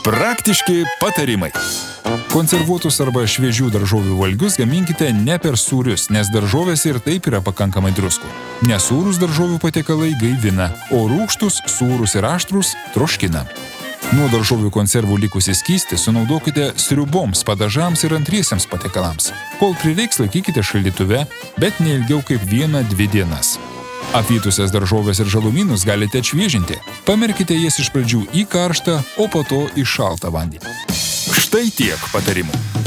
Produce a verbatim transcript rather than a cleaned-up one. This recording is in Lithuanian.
Praktiški patarimai. Konservuotus arba šviežių daržovių valgius gaminkite ne per sūrius, nes daržovės ir taip yra pakankamai druskų. Nesūrus daržovių patiekalai gaivina, o rūgštus, sūrus ir aštrus troškina. Nuo daržovių konservų likusį skystį sunaudokite sriuboms, padažams ir antriesiems patiekalams. Kol prireiks, laikykite šaldytuve, bet ne ilgiau kaip vieną, dvi dienas. Apvytusias daržovės ir žalumynus galite atšviežinti. Pamerkite jas iš pradžių į karštą, o po to į šaltą vandenį. Štai tiek patarimų.